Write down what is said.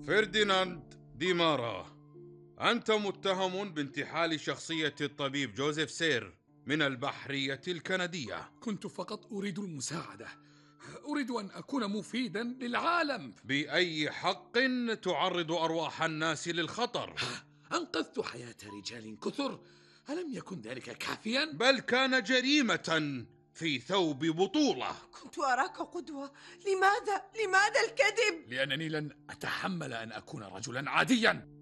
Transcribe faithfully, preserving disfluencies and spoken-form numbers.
فرديناند ديمارا، أنت متهم بانتحال شخصية الطبيب جوزيف سير من البحرية الكندية. كنت فقط أريد المساعدة، أريد أن أكون مفيدا للعالم. بأي حق تعرض أرواح الناس للخطر؟ أنقذت حياة رجال كثر، ألم يكن ذلك كافيا؟ بل كان جريمة في ثوب بطولة. كنت أراك قدوة، لماذا؟ لماذا الكذب؟ لأنني لن أتحمل أن أكون رجلا عاديا.